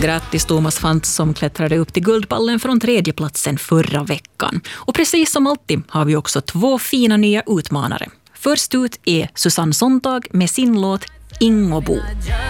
Grattis Thomas Fantz som klättrade upp till Guldballen från 3:e platsen förra veckan. Och precis som alltid har vi också 2 fina nya utmanare. Först ut är Susanne Sontag med sin låt Ingobo.